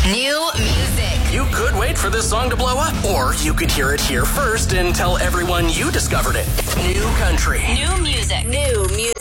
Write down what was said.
New music. You could wait for this song to blow up, or you could hear it here first and tell everyone you discovered it. New country. New music. New music.